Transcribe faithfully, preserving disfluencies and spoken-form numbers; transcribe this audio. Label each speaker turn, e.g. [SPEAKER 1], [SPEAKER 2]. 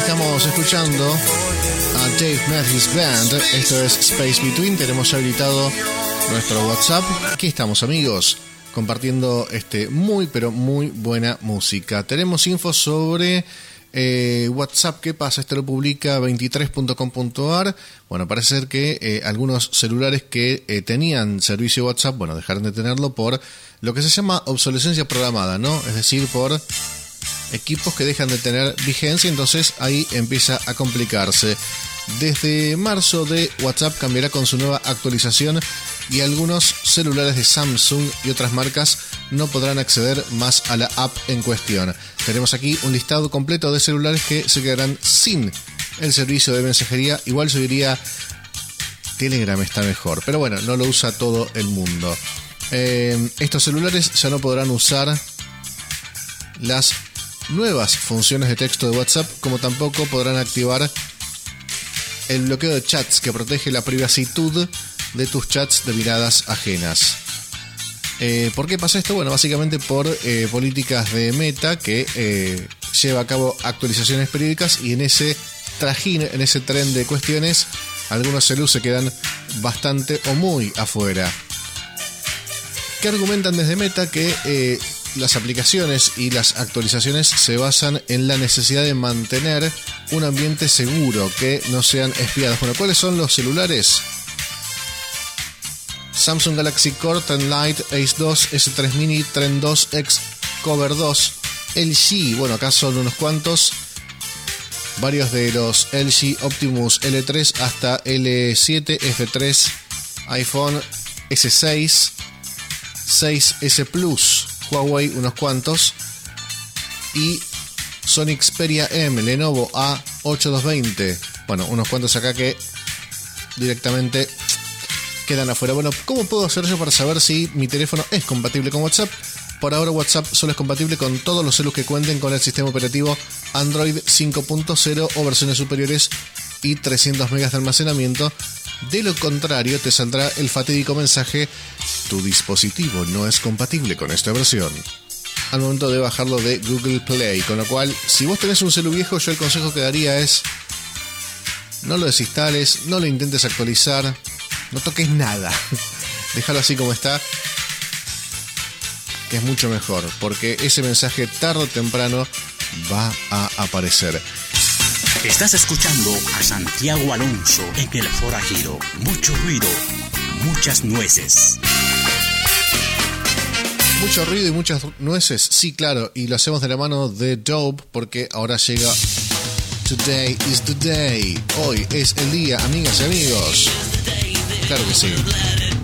[SPEAKER 1] Estamos escuchando a Dave Matthews Band. Esto es Space Between. Tenemos ya habilitado nuestro WhatsApp. Aquí estamos, amigos, compartiendo este muy pero muy buena música. Tenemos info sobre eh, WhatsApp. ¿Qué pasa? Esto lo publica veintitrés punto com punto a r. Bueno, parece ser que eh, algunos celulares que eh, tenían servicio WhatsApp, bueno, dejaron de tenerlo por lo que se llama obsolescencia programada, ¿no? Es decir, por equipos que dejan de tener vigencia, entonces ahí empieza a complicarse. Desde marzo de WhatsApp cambiará con su nueva actualización y algunos celulares de Samsung y otras marcas no podrán acceder más a la app en cuestión. Tenemos aquí un listado completo de celulares que se quedarán sin el servicio de mensajería. Igual yo diría Telegram está mejor, pero bueno, no lo usa todo el mundo. Eh, estos celulares ya no podrán usar las nuevas funciones de texto de WhatsApp, como tampoco podrán activar el bloqueo de chats que protege la privacidad de tus chats de miradas ajenas. Eh, ¿Por qué pasa esto? Bueno, básicamente por eh, políticas de Meta que eh, lleva a cabo actualizaciones periódicas, y en ese trajín, en ese tren de cuestiones, algunos celus se quedan bastante o muy afuera. ¿Qué argumentan desde Meta? Que eh, las aplicaciones y las actualizaciones se basan en la necesidad de mantener un ambiente seguro, que no sean espiados. Bueno, ¿cuáles son los celulares? Samsung Galaxy Core, Trend Lite, Ace dos, ese tres Mini, Trend dos X, Cover dos, L G, bueno, acá son unos cuantos, varios de los L G Optimus L tres hasta L siete, F tres, iPhone S seis, seis S Plus, Huawei unos cuantos, y Sony Xperia M, Lenovo A ocho dos veinte, bueno, unos cuantos acá que directamente quedan afuera. Bueno, ¿cómo puedo hacer yo para saber si mi teléfono es compatible con WhatsApp? Por ahora WhatsApp solo es compatible con todos los celus que cuenten con el sistema operativo Android cinco punto cero o versiones superiores y trescientos megas de almacenamiento. De lo contrario, te saldrá el fatídico mensaje: tu dispositivo no es compatible con esta versión, al momento de bajarlo de Google Play. Con lo cual, si vos tenés un celu viejo, yo el consejo que daría es: no lo desinstales, no lo intentes actualizar, no toques nada. Déjalo así como está, que es mucho mejor, porque ese mensaje tarde o temprano va a aparecer.
[SPEAKER 2] Estás escuchando a Santiago Alonso en el Forajido. Mucho ruido, muchas nueces.
[SPEAKER 1] Mucho ruido y muchas nueces, sí, claro, y lo hacemos de la mano de Dope, porque ahora llega Today is the Day. Hoy es el día, amigas y amigos. Claro que sí.